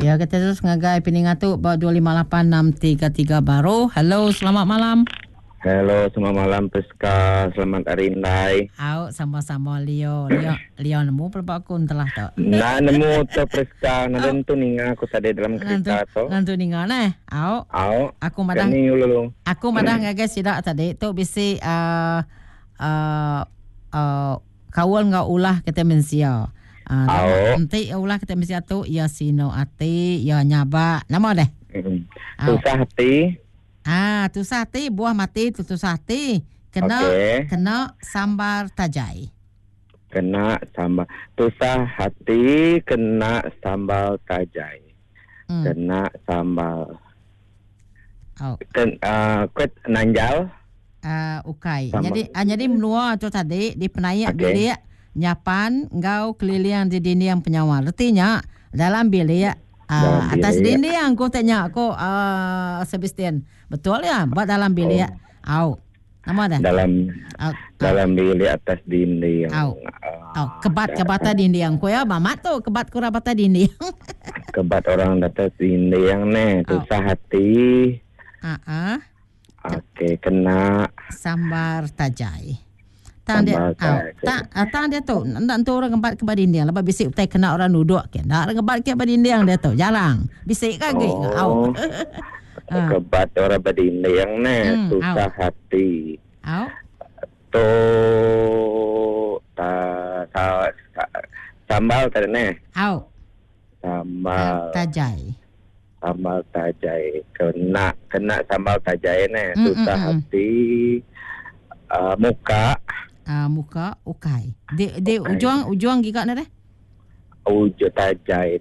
Ya, kita terus ngagai peningatu 2586333 baru. Hello, selamat malam. Hello, selamat malam Priska. Selamat hari Indai. Au, sama-sama Leo nemu pelbakun telah tak? Nah, nemu tu Priska. Nanti tu ninga aku tadi dalam kereta tu. Nanti ninga ne. Au. Aku madah. Kani ulu. Aku madah ngagai sidak tadi tu bisi kawal ngau ulah kita mensia. Nanti ulah kita mensia tu ya sino ati ya nyaba. Nama deh. Susah hati. Tusah hati buah mati tusah hati kena sambar tajai. Kena sambal tusah hati kena sambal tajai. Kena sambal. Kuat nanjal. Ukai. Jadi menua tu tadi di penayak bilik nyapan ngau keliling di dinding penyawa. Artinya dalam bilik atas dinding aku tanya aku Sebastian. Betul ya? Buat dalam bilik. Nama dah? Dalam bilik atas dinding. Kebat dinding ko ya, mamat tu kebat kurabata dinding. Kebat orang atas dinding ne, susah hati. Okey, kena sambar tajai. Tang dia tu nak tu orang kebat dinding. Lepas bisik utai kena orang duduk ke. Nak kebat ke dinding dia tu. Jarang. Bisik kaki. Kebat orang berdinding ne, susah hati. Tu sambal tadi ne. Sambal tajai. Sambal tajai. Kena sambal tajai ne, susah hati. Muka. Muka ukai. Di ujung giga ne deh. Ujung tajai.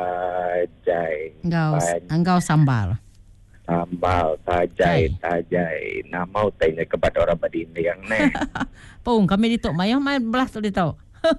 Engkau sambal. Sambal tajai. Nak mau tanya kepada orang berdinding ne. Pung kami ditok mayah main belah tu ditok.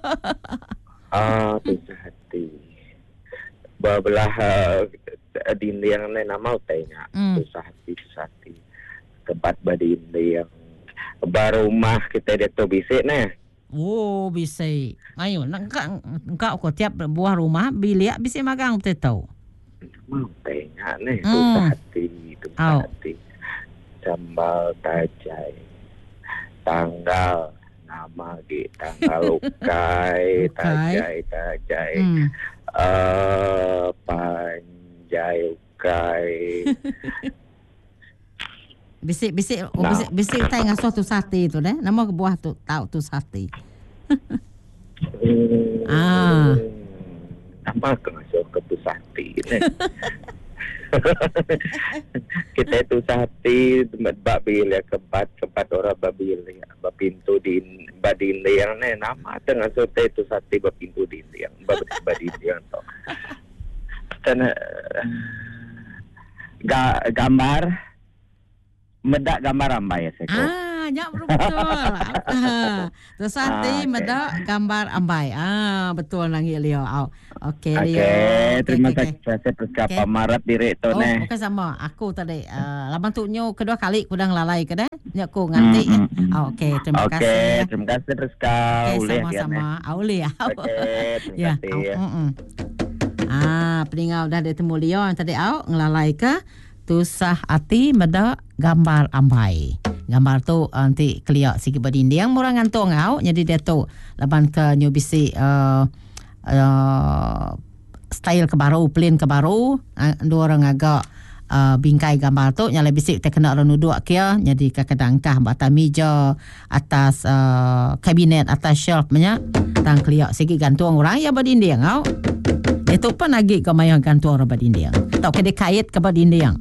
Susah hati. Belah dinding ne nak mau tanya. Susah hati. Kebat berdinding. Barumah kita dia tu bisik ne. Oh, bisik. Ayo, engkau ko tiap buah rumah bilik bisik magang tu tahu. Mau tengok ni susah hati. Sambal tajai. Tanggal nama di tanggal ukai. Tajai. Panjai ukai. Bisik utai ngasuh tu sate tu deh. Nama buah tu tahu tu sate. Nama ngasuh ke tu sate ni. Kita tu sate babil ya kebat orang babil ya pintu din badinde yang ne nama tengah sote tu sate pintu din yang badinde yang tu. Karena gambar medak gambar ambai saya. Nyak betul. Tu sate medak gambar ambai. Betul nang Leo. Okey Leo. Terima kasih Priska pamarat diri tu ne. Bukan sama. Aku tadi laban tu nyo kedua kali ku dah lalai ke dah. Nyak ku nganti. Okey, terima kasih. Terima kasih Priska. Sama-sama. Boleh. Okey, terima kasih. Peningau dah ditemu Leo yang tadi ngelalai ke tusah hati meda gambar ambai. Gambar tu nanti keliak sikit berdinding murah ngantung jadi dia tu laban ke new bisi style ke baru, plan ke baru, dua orang agak bingkai gambar tu nyala bisik tak kena orang duduk kia jadi kadang-kadang kah atas meja, atas kabinet, atas shelf nya tang keliak sikit gantung orang ya berdinding itu pun lagi ke mayang gantung orang berdinding tak kena kait ke berdinding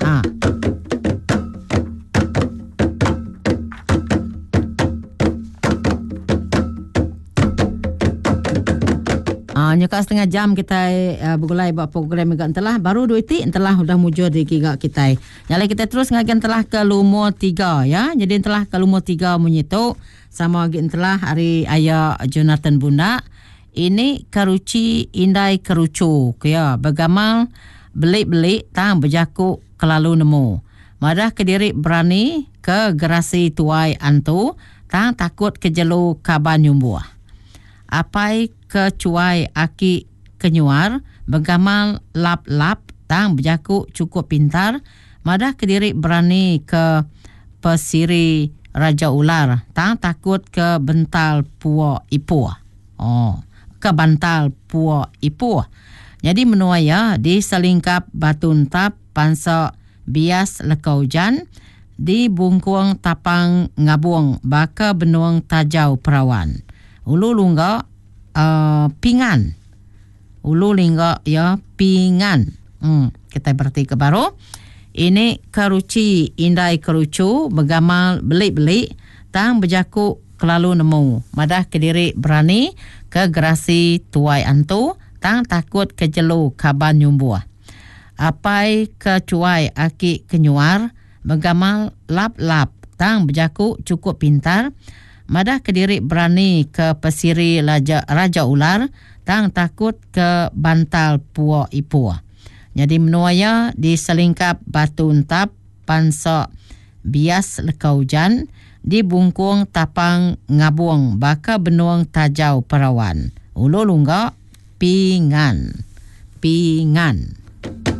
nyuka setengah jam kita bergulai buat program juga entelah baru 2 tik entelah sudah mujur di giga kita. Nyala kita terus ngagen telah ke lumur 3 ya. Jadi entelah ke lumur 3 menyitu sama lagi entelah hari ayah Jonathan Bunda. Ini keruci indai kerucu ya begamal belik-belik tang berjaku kelalu nemu. Madah kediri berani ke gerasi tuai antu tang takut kejelu kaban nyumbuah. Apai kecuai aki kenyuar begamal lap-lap tang berjaku cukup pintar, madah Kediri berani ke pesiri Raja Ular, tang takut ke bental puak ipuh. Ke bantal puak ipuh. Jadi menua ya di selingkap batun tap pansa bias lekau jan, di bungkuang tapang ngabung baka benuang tajau perawan. Ulu lungga pingan. Ulu lingga ya pingan. Kita berarti ke baru. Ini keruci indai kerucu begamal belik-belik tang berjaku kelalu nemu. Madah Kediri berani ke gerasi tuai antu tang takut kejelu kaban nyumbuah. Apai ke cuai aki kenyuar begamal lap-lap tang berjaku cukup pintar. Madah Kediri berani ke pesiri Raja Ular tang takut ke bantal puak ipuh. Jadi menuaya di selingkap batu entap pansa bias lekau jan, di bungkung tapang ngabung baka benuang tajau perawan. Ulu lungga pingan.